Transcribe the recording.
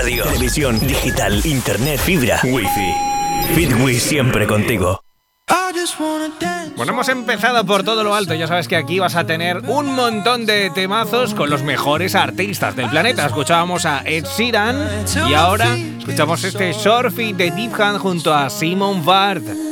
radio, televisión, digital, internet, fibra, wifi. Fitwi siempre contigo. Bueno, hemos empezado por todo lo alto. Ya sabes que aquí vas a tener un montón de temazos con los mejores artistas del planeta. Escuchábamos a Ed Sheeran y ahora escuchamos este Surfing de Deep Hand junto a Simon Vard.